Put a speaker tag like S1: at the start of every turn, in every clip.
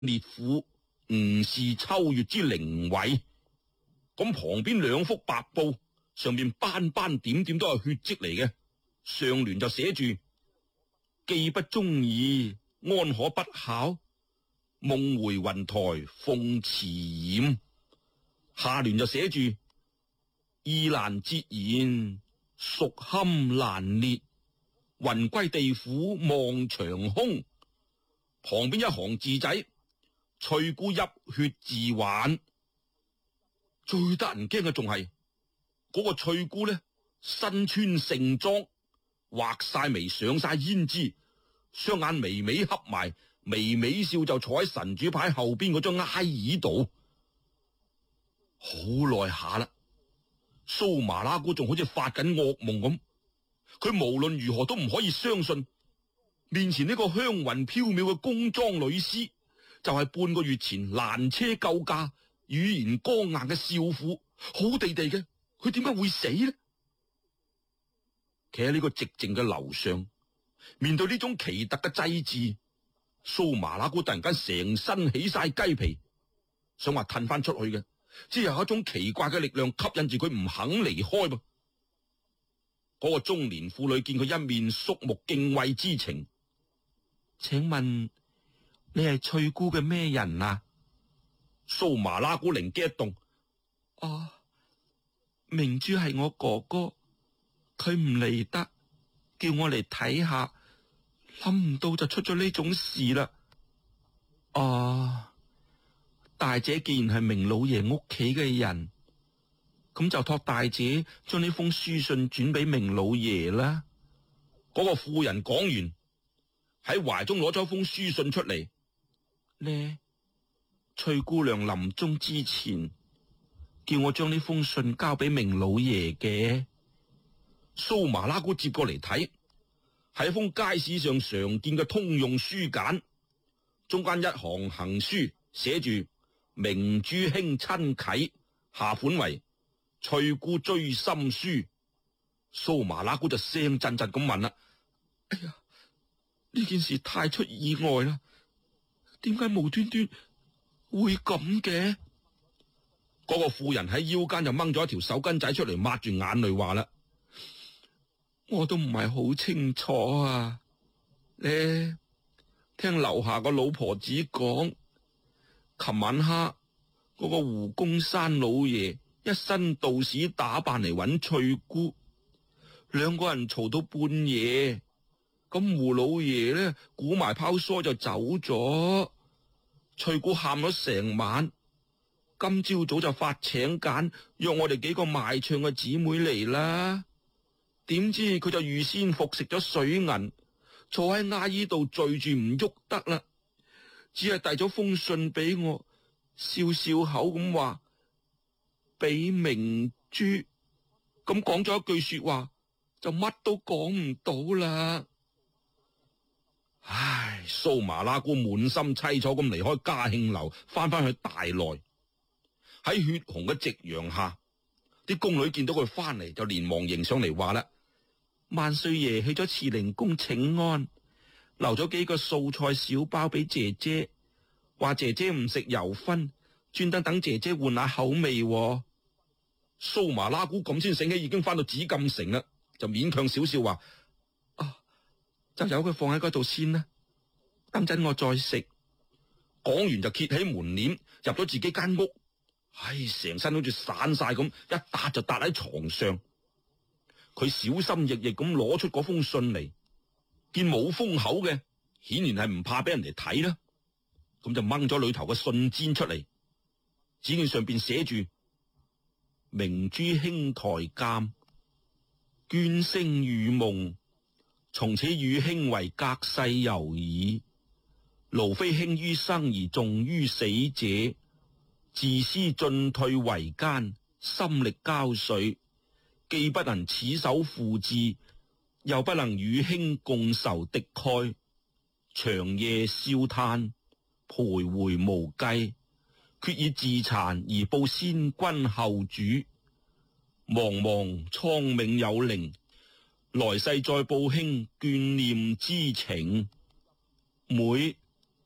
S1: 烈婦吳氏秋月之靈位。咁旁邊兩幅白布上面斑斑點點都係血跡嚟嘅，上聯就寫住既不忠義，安可不孝？夢回雲台鳳池掩。下聯就寫住意難折言，孰堪難裂？魂歸地府望長空。旁邊一行字仔，翠姑泣血自挽。最得人驚嘅仲係嗰個翠姑呢，身穿盛裝，畫晒眉上晒胭脂，雙眼微微合埋，微微笑就坐喺神主牌後邊嗰張挨椅度。好耐下啦，蘇麻拉姑仲好似發緊噩夢咁，佢無論如何都唔可以相信面前呢個香雲飄渺嘅宮裝女屍就係半個月前攔車救駕、語言剛硬嘅少婦，好地地嘅，佢點解會死呢？企喺呢個寂靜嘅樓上，面對呢種奇特嘅祭祀，蘇麻拉姑突然間成身起晒雞皮，想話褪翻出去嘅，只係有一種奇怪嘅力量吸引住佢唔肯離開噃。嗰個中年婦女見佢一面肅穆敬畏之情，請問你係翠姑嘅咩人啊？蘇麻拉姑靈機一動，明珠係我哥哥，佢唔嚟得，叫我嚟睇下，諗唔到就出咗呢種事啦。大姐既然係明老爺屋企嘅人，咁就託大姐將呢封書信轉俾明老爺啦。嗰個婦人講完，喺懷中攞咗封書信出嚟。呢翠姑娘臨終之前叫我將呢封信交俾明老爺嘅。蘇麻拉姑接過嚟睇，係一封街市上常見嘅通用書簡，中間一行行書寫住明珠兄親啟，下款為翠姑追心書。蘇麻拉姑就聲震震咁問啦：哎呀，呢件事太出意外啦，點解無端端會咁嘅？嗰個婦人喺腰間就掹咗一條手巾仔出嚟，抹住眼淚話啦：我都唔係好清楚啊，呢聽樓下個老婆子講，琴晚黑嗰個胡公山老爺一身道士打扮嚟揾翠姑，兩個人嘈到半夜，咁胡老爺呢估埋拋梳就走咗，翠姑喊咗成晚，今朝早就發請柬約我哋幾個賣唱嘅姊妹嚟啦。點知佢就預先服食咗水銀，坐喺阿姨度醉住唔喐得啦，只係遞咗封信俾我，笑笑口咁話俾明珠，咁講咗一句說話就乜都講唔到啦。唉，蘇麻拉姑滿心凄楚咁離開嘉慶樓，翻去大內。喺血紅嘅夕陽下，啲宮女見到佢翻嚟就連忙迎上嚟話啦：萬歲爺去咗慈寧宮請安，留咗幾個素菜小包俾姐姐，話姐姐唔食油葷，專登等姐姐換下口味。蘇麻拉姑咁先醒起已經翻到紫禁城啦，就勉強少少話：就由佢放喺嗰度先啦，等陣我再食。講完就揭起門簾，入咗自己間屋。成身好似散晒咁，一笪就笪喺床上。佢小心翼翼咁攞出嗰封信嚟，見冇封口嘅，顯然係唔怕俾人哋睇啦。咁就掹咗裏頭嘅信笺出嚟，只見上邊寫住：明珠兄台監，眷聲與夢，從此與兄為隔世友矣。勞非兄於生而重於死者，自私進退維艱，心力交瘁，既不能此手負志，又不能與兄共仇敵愾，長夜笑嘆，徘徊無計，決以自殘而報先君後主。茫茫蒼冥有靈，來世再報兄眷念之情。妹，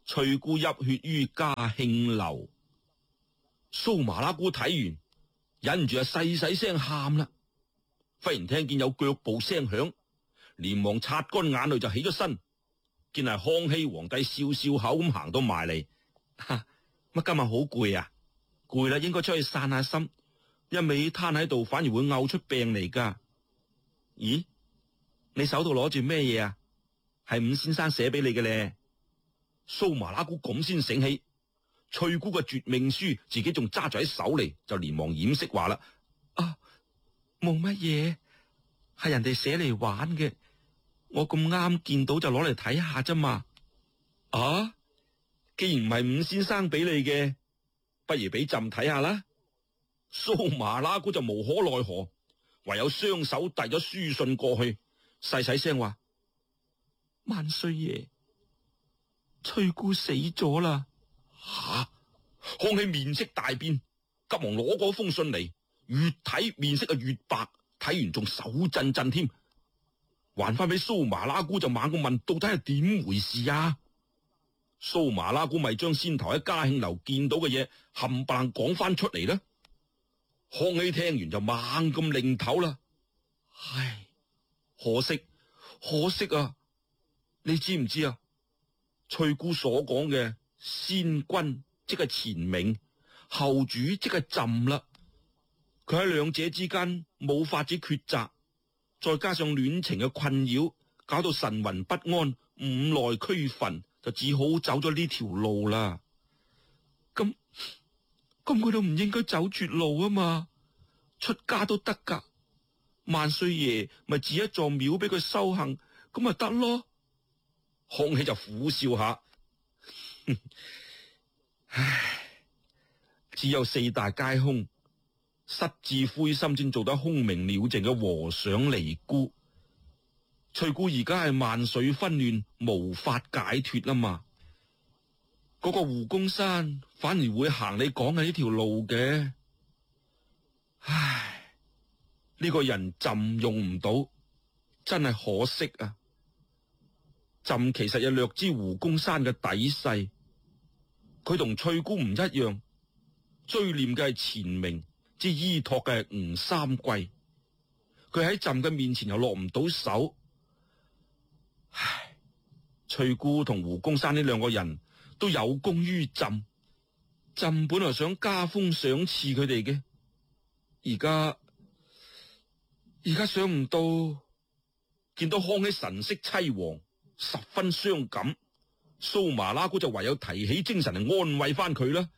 S1: 翠姑泣血於嘉興樓。蘇麻拉姑睇完，忍唔住細細聲喊啦。忽然聽見有腳步聲響，連忙擦乾眼淚就起咗身，見係康熙皇帝笑笑口咁行到埋嚟。乜今日好攰啊？攰啦，應該出去散下心，一味攤喺度反而會嘔出病嚟噶。咦？你手度攞住咩嘢啊？係伍先生寫俾你嘅咧。蘇麻拉姑咁先醒起，翠姑嘅絕命書自己仲揸住喺手嚟，就連忙掩飾話啦：冇乜嘢，係人哋寫嚟玩嘅，我咁啱見到就攞嚟睇下啫嘛。既然唔係伍先生俾你嘅，不如俾朕睇下啦。蘇麻拉姑就無可奈何，唯有雙手遞咗書信過去，細細聲話：萬歲爺，翠姑死咗啦。康熙面色大變，急忙攞嗰封信嚟，越睇面色越白，睇完仲手震震添。還翻俾蘇麻拉姑就猛咁問：到底係點回事啊？蘇麻拉姑咪將先頭喺嘉慶樓見到嘅嘢冚唪唥講翻出嚟啦。康熙聽完就猛咁擰頭啦。唉，可惜啊！你知唔知啊？翠姑所講嘅先君即係錢銘，後主即係朕啦。佢喺兩者之間冇法子抉擇，再加上戀情嘅困擾，搞到神魂不安，五內俱焚，就只好走咗呢條路啦。咁佢都唔應該走絕路啊嘛，出家都得噶。萬歲爺咪指一座廟俾佢修行，咁咪得咯。康熙就苦笑下，唉，只有四大皆空，失智灰心先做得空明了淨嘅和尚尼姑。翠姑而家係萬水紛亂，無法解脫啊嘛。嗰個胡公山反而會行你講嘅呢條路嘅。唉，呢個人朕用唔到，真係可惜啊。朕其實有略知胡公山嘅底細，佢同翠姑唔一樣，追念嘅係錢銘，之依託嘅係吳三桂。佢喺朕嘅面前又落唔到手。唉，翠姑同胡公山呢兩個人都有功於朕，朕本來想加封賞賜佢哋嘅，而家想唔到，見到康熙神色淒惶，十分傷感，蘇麻拉姑就唯有提起精神嚟安慰翻佢啦。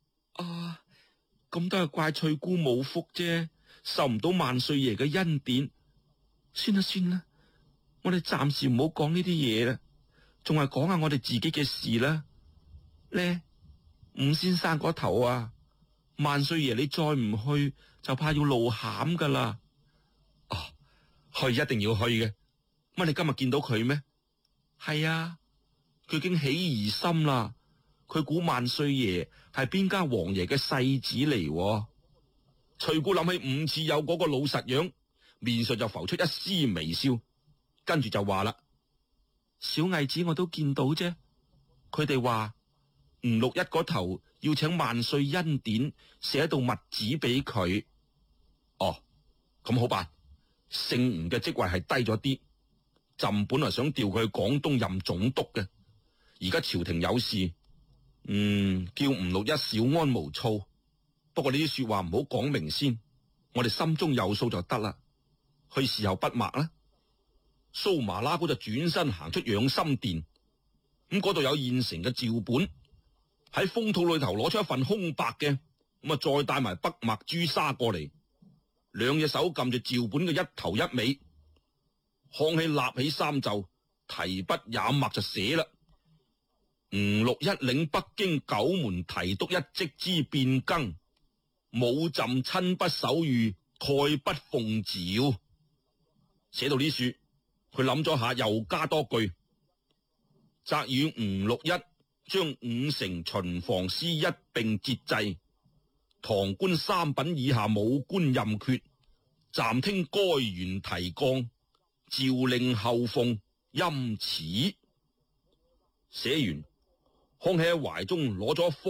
S1: 咁都係怪翠姑冇福啫，受唔到萬歲爺嘅恩典。算啦，我哋暫時唔好講呢啲嘢啦，仲係講下我哋自己嘅事啦。呢伍先生嗰頭啊，萬歲爺你再唔去就怕要露餡噶啦。去一定要去嘅。乜你今日見到佢咩？係啊，佢已經起疑心啦。佢估萬歲爺係邊家王爺嘅世子嚟。翠姑諗起伍次有嗰個老實樣，面上就浮出一絲微笑，跟住就話啦：小毅子我都見到啫，佢哋話吳六一嗰頭要請萬歲恩典，寫到密旨俾佢。咁好辦。姓吳嘅職位係低咗啲，朕本來想調佢去廣東任總督嘅，而家朝廷有事，叫吳六一小安無躁。不過呢啲說話唔好講明先，我哋心中有數就得啦。去時候不默啦。蘇麻拉姑就轉身行出養心殿，咁嗰度有現成嘅詔本，喺封套裏頭攞出一份空白嘅，咁啊再帶埋筆墨朱砂過嚟。兩隻手撳住詔本嘅一頭一尾，康熙立起衫袖，提筆染墨就寫啦：吳六一領北京九門提督一職之變更，武朕親筆手諭，蓋不奉詔。寫到呢處，佢諗咗下，又加多句：責與吳六一將五成巡防司一併節制。堂官三品以下武官任缺，暫聽該員提降，詔令後奉，欽此。寫完， 康熙喺懷中攞咗一